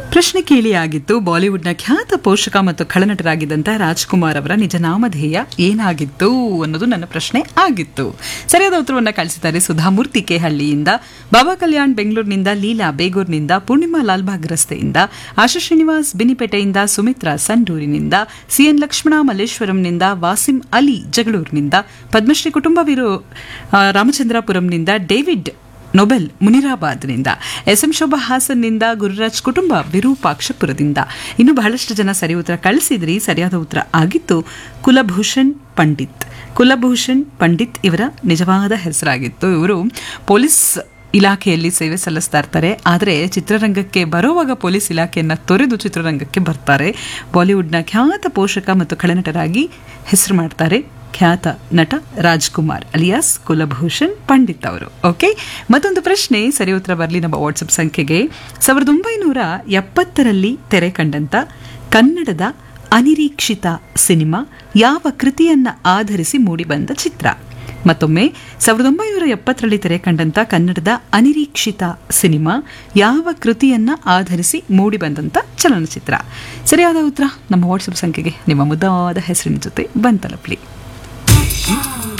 ಪ್ರಶ್ನೆ ಕೇಳಿ ಆಗಿತ್ತು. ಬಾಲಿವುಡ್ನ ಖ್ಯಾತ ಪೋಷಕ ಮತ್ತು ಖಳನಟರಾಗಿದ್ದಂತಹ ರಾಜ್ಕುಮಾರ್ ಅವರ ನಿಜ ನಾಮಧೇಯ ಏನಾಗಿತ್ತು ಅನ್ನೋದು ನನ್ನ ಪ್ರಶ್ನೆ ಆಗಿತ್ತು. ಸರಿಯಾದ ಉತ್ತರವನ್ನು ಕಳಿಸಿದ್ದಾರೆ ಸುಧಾಮೂರ್ತಿ ಕೆಹಳ್ಳಿಯಿಂದ, ಬಾಬಾ ಕಲ್ಯಾಣ್ ಬೆಂಗಳೂರಿನಿಂದ, ಲೀಲಾ ಬೇಗೂರಿನಿಂದ, ಪೂರ್ಣಿಮಾ ಲಾಲ್ಬಾಗ್ ರಸ್ತೆಯಿಂದ, ಆಶಾ Srinivas ಬಿನಿಪೇಟೆಯಿಂದ, Sumitra ಸಂಡೂರಿನಿಂದ, CN Lakshmana ಮಲ್ಲೇಶ್ವರಂನಿಂದ, Wasim Ali ಜಗಳೂರಿನಿಂದ, Padmashri ಕುಟುಂಬವೀರು ರಾಮಚಂದ್ರಪುರಂನಿಂದ, David Nobel ಮುನಿರಾಬಾದ್ನಿಂದ, S M Shobha ಹಾಸನ್ನಿಂದ, Gururaj ಕುಟುಂಬ ವಿರೂಪಾಕ್ಷಪುರದಿಂದ. ಇನ್ನು ಬಹಳಷ್ಟು ಜನ ಸರಿ ಉತ್ತರ ಕಳಿಸಿದ್ರಿ. ಸರಿಯಾದ ಉತ್ತರ ಆಗಿತ್ತು ಕುಲಭೂಷಣ್ ಪಂಡಿತ್. ಕುಲಭೂಷಣ್ ಪಂಡಿತ್ ಇವರ ನಿಜವಾದ ಹೆಸರಾಗಿತ್ತು. ಇವರು ಪೊಲೀಸ್ ಇಲಾಖೆಯಲ್ಲಿ ಸೇವೆ ಸಲ್ಲಿಸ್ತಾ ಇರ್ತಾರೆ. ಆದರೆ ಚಿತ್ರರಂಗಕ್ಕೆ ಬರುವಾಗ ಪೊಲೀಸ್ ಇಲಾಖೆಯನ್ನು ತೊರೆದು ಚಿತ್ರರಂಗಕ್ಕೆ ಬರ್ತಾರೆ. ಬಾಲಿವುಡ್ನ ಖ್ಯಾತ ಪೋಷಕ ಮತ್ತು ಖಳನಟರಾಗಿ ಹೆಸರು ಮಾಡ್ತಾರೆ ಖ್ಯಾತ ನಟ ರಾಜ್ಕುಮಾರ್ ಅಲಿಯಾಸ್ ಕುಲಭೂಷಣ್ ಪಂಡಿತ್ ಅವರು. ಓಕೆ, ಮತ್ತೊಂದು ಪ್ರಶ್ನೆ ಸರಿ ಉತ್ತರ ಬರಲಿ ನಮ್ಮ ವಾಟ್ಸಪ್ ಸಂಖ್ಯೆಗೆ. 1970ರಲ್ಲಿ ತೆರೆ ಕಂಡಂತ ಕನ್ನಡದ ಅನಿರೀಕ್ಷಿತ ಸಿನಿಮಾ ಯಾವ ಕೃತಿಯನ್ನ ಆಧರಿಸಿ ಮೂಡಿಬಂದ ಚಿತ್ರ? ಮತ್ತೊಮ್ಮೆ 1970ರಲ್ಲಿ ತೆರೆ ಕಂಡಂತ ಕನ್ನಡದ ಅನಿರೀಕ್ಷಿತ ಸಿನಿಮಾ ಯಾವ ಕೃತಿಯನ್ನ ಆಧರಿಸಿ ಮೂಡಿಬಂದಂತ ಚಲನಚಿತ್ರ? ಸರಿಯಾದ ಉತ್ತರ ನಮ್ಮ ವಾಟ್ಸಪ್ ಸಂಖ್ಯೆಗೆ ನಿಮ್ಮ ಮುದ್ದಾದ ಹೆಸರಿನ ಜೊತೆ ಬಂತಲಪ್ಲಿ.